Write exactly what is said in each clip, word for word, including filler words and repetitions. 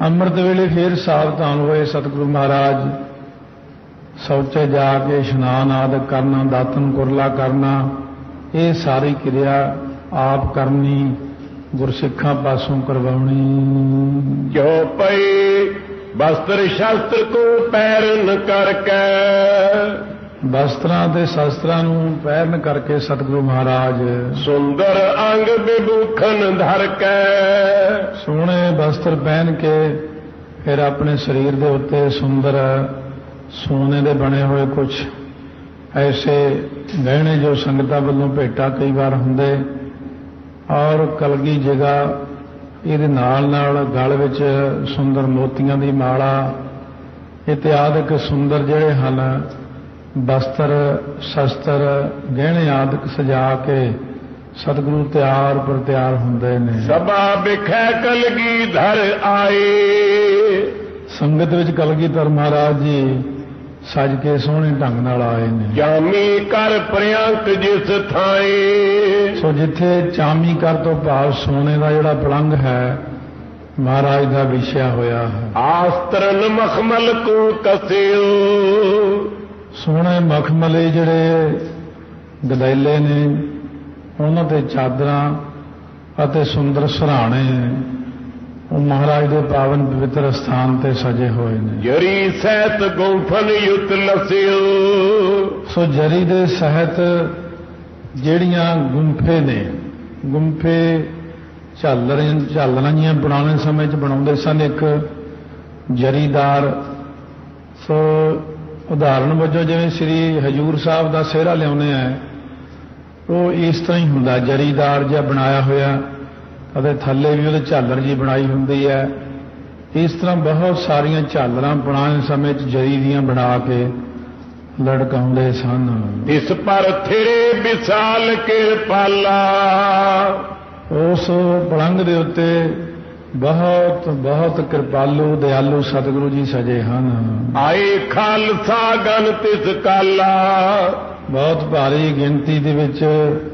ਅੰਮ੍ਰਿਤ ਵੇਲੇ ਫਿਰ ਸਾਵਧਾਨ ਹੋਏ ਸਤਿਗੁਰੂ ਮਹਾਰਾਜ। शौचे जाके इशनान आदि करना, दातन कुरला करना, ये सारी क्रिया आप करनी, गुरसिखा पासों करवानी। जो पई वस्त्र शास्त्र को पैरन करके, वस्त्रां ते शस्त्रां नूं पैरन करके सतगुरु महाराज सुंदर अंग विभूखन धर के, सोहणे वस्त्र पहन के फिर अपने शरीर दे उत्ते सुंदर सोने दे बने हुए कुछ ऐसे गहने जो संगतां वल्लों भेटा कई बार हुंदे, और कलगी जगह इहदे नाल नाल गल विच सुंदर मोतियां दी माला इत्यादिक सुंदर जिहड़े हन वस्त्र शस्त्र गहने आदिक सजा के सतगुरु तैयार पर तैयार हुंदे ने। सबा बिखै कलगी धर आए, संगत विच कलगीधर महाराज जी सज के सोहने ढंग नाल आए ने। चामी कर प्रियंक जिस थाए, सो जिथे चामी कर तो भाव सोने का जिहड़ा पलंग है महाराज का विछया होया है। आस्त्रन मखमल को कसियो, सोहने मखमले जिहड़े गदैले ने उन्हां ते चादरां अते सुंदर सराहणे महाराज के पावन पवित्र स्थान ते सजे हुए ने। जरी सहित गुंफन युत लसियो, सो जरी दे सहित ਜਿਹੜੀਆਂ ਗੁੰਫੇ ਨੇ, ਗੁੰਫੇ ਝਾਲਰ ਝਾਲਰਾਂ ਜੀਆਂ ਪੁਰਾਣੇ ਸਮੇਂ 'ਚ ਬਣਾਉਂਦੇ ਸਨ ਇੱਕ ਜਰੀਦਾਰ। ਸੋ ਉਦਾਹਰਨ ਵਜੋਂ ਜਿਵੇਂ ਸ੍ਰੀ ਹਜੂਰ ਸਾਹਿਬ ਦਾ ਸਿਹਰਾ ਲਿਆਉਂਦੇ ਆ, ਉਹ ਇਸ ਤਰ੍ਹਾਂ ਹੀ ਹੁੰਦਾ, ਜਰੀਦਾਰ ਜਿਹਾ ਬਣਾਇਆ ਹੋਇਆ, ਅਤੇ ਥੱਲੇ ਵੀ ਉਹਦੇ ਝਾਲਰ ਜੀ ਬਣਾਈ ਹੁੰਦੀ ਹੈ। ਇਸ ਤਰ੍ਹਾਂ ਬਹੁਤ ਸਾਰੀਆਂ ਝਾਲਰਾਂ ਪੁਰਾਣੇ ਸਮੇਂ 'ਚ ਜਰੀ ਦੀਆਂ ਬਣਾ ਕੇ ਲੜਕਾਉਂਦੇ ਸਨ। ਇਸ ਪਰ ਥਿਰੇ ਵਿਸਾਲ ਕਿਰਪਾਲਾ, ਉਸ ਪਲੰਗ ਦੇ ਉੱਤੇ ਬਹੁਤ ਬਹੁਤ ਕਿਰਪਾਲੂ ਦਿਆਲੂ ਸਤਿਗੁਰੂ ਜੀ ਸਜੇ ਹਨ। ਆਏ ਖਾਲਸਾ ਗਨ ਤਿਸ ਕਾਲਾ, ਬਹੁਤ ਭਾਰੀ ਗਿਣਤੀ ਦੇ ਵਿੱਚ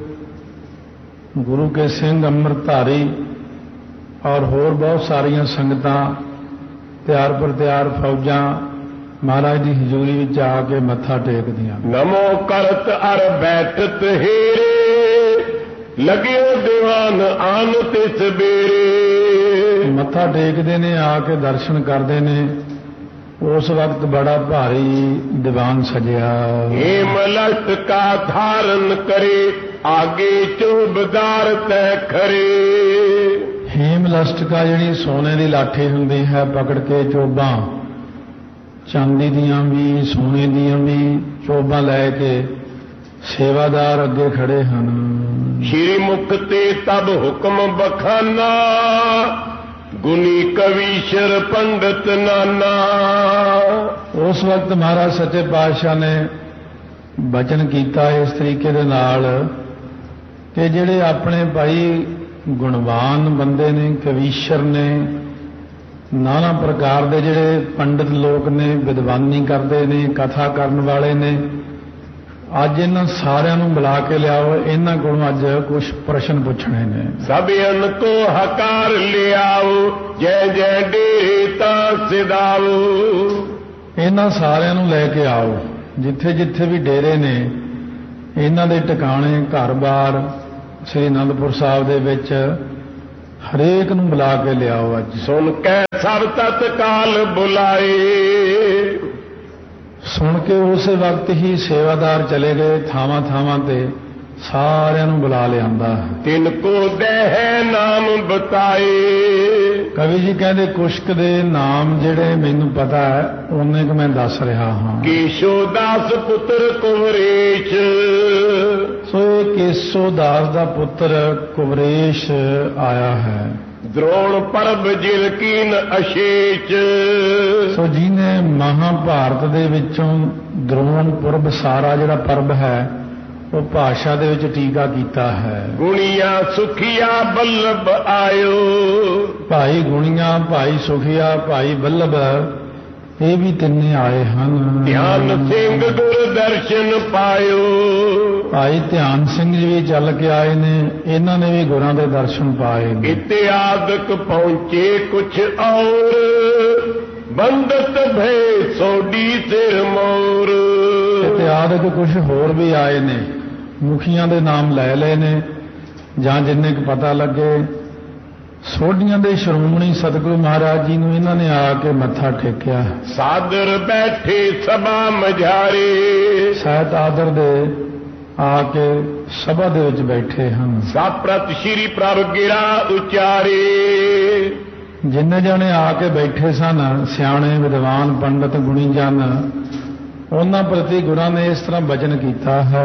गुरु के सिंह अमृतधारी और होर बहुत सारिया संगतां तैयार पर तैयार फौजां महाराज की हजूरी में आके मत्था टेकदियां। नमो करत अर बैठत हेरे, लगियो दीवान आन तिस बेरे, मत्था टेकदे ने, आके दर्शन करते ने। उस वक्त बड़ा भारी दीवान सजिया। हेम लट का धारण करे, आगे चौबदार तय खरे, हेम लष्टका जिहड़ी सोने की लाठी हुंदी है पकड़ के चोबां, चांदी दियां भी सोने दियां भी चोबां लैके सेवादार अगे खड़े हन। श्री मुख ते तब हुक्म बखाना, गुनी कवीशर पंडित नाना। उस वक्त महाराज सच्चे पातशाह ने बचन किया इस तरीके दे नाल कि जिहड़े अपने भाई गुणवान बंदे ने, कवीशर ने, नाना प्रकार के जिहड़े पंडित लोग ने, विद्वानी करते ने, कथा करन वाले ने, अज इन्हां सारियां नूं बुला के लियाओ, इन्हां कोलों अज कुछ प्रश्न पूछने ने। सभियन को हकार लियाओ, जय जय डेता सिदाओ, इन्हां सारियां नूं लैके आओ, जिथे जिथे भी डेरे ने इन्हां दे टिकाणे घर बार श्री आनंदपुर साहब दे विच हरेक नूं बुला के लियाओ। अज सुन के सब तत्काल बुलाए, सुन के उस वक्त ही सेवादार चले गए थावां थावां ते, सारियां नूं बुला लियांदा। तिनको देह नाम बताए, कवि जी कहते कुश्क दे नाम जिहड़े मैनूं पता है उन्ने क मैं दस रहा हाँ। केशोदास पुत्र कुवरेश, सो ये केशोदास दा पुत्र कुवरेश आया है। द्रोण परब जिलकीन अशेष, सो जिन्हें महाभारत दे विचों द्रोण पुरब सारा जिहड़ा परब है वो भाषा दे विच टीका कीता है। गुणिया सुखिया बल्लभ आयो, भाई गुणिया, भाई सुखिया, भाई बल्लभ ਇਹ ਵੀ ਤਿੰਨੇ ਆਏ ਹਨ। ਧਿਆਨ ਸਿੰਘ ਗੁਰ ਦਰਸ਼ਨ ਪਾਇਓ। ਭਾਈ ਧਿਆਨ ਸਿੰਘ ਜੀ ਵੀ ਚੱਲ ਕੇ ਆਏ ਨੇ, ਇਹਨਾਂ ਨੇ ਵੀ ਗੁਰਾਂ ਦੇ ਦਰਸ਼ਨ ਪਾਏ ਨੇ। ਇਤਿਆਦਕ ਪਹੁੰਚੇ ਕੁਛ ਔਰ ਬੰਦਤ ਭੇ ਸੋਡੀ ਸਿਰ ਮੋਰ। ਇਤਿਆਦਕ ਕੁਛ ਹੋਰ ਵੀ ਆਏ ਨੇ, ਮੁਖੀਆਂ ਦੇ ਨਾਮ ਲੈ ਲਏ ਨੇ ਜਾਂ ਜਿੰਨੇ ਕੁ ਪਤਾ ਲੱਗੇ। ਸੋਢੀਆਂ ਦੇ ਸ਼੍ਰੋਮਣੀ ਸਤਿਗੁਰੂ ਮਹਾਰਾਜ ਜੀ ਨੂੰ ਇਹਨਾਂ ਨੇ ਆ ਕੇ ਮੱਥਾ ਟੇਕਿਆ। ਸਾਦਰ ਬੈਠੇ ਸਭਾ ਮਝਾਰੇ। ਸਹਿਤ ਆਦਰ ਦੇ ਆ ਕੇ ਸਭਾ ਦੇ ਵਿੱਚ ਬੈਠੇ ਹਨ। ਸਾਪ੍ਰਤ ਸ਼੍ਰੀ ਪ੍ਰਭ ਗਿਰਾ ਉਚਾਰੇ। ਜਿੰਨੇ ਜਾਣੇ ਆ ਕੇ ਬੈਠੇ ਸਨ, ਸਿਆਣੇ ਵਿਦਵਾਨ ਪੰਡਤ ਗੁਣੀ ਜਨ, ਉਹਨਾਂ ਪ੍ਰਤੀ ਗੁਰਾਂ ਨੇ ਇਸ ਤਰ੍ਹਾਂ ਬਚਨ ਕੀਤਾ ਹੈ।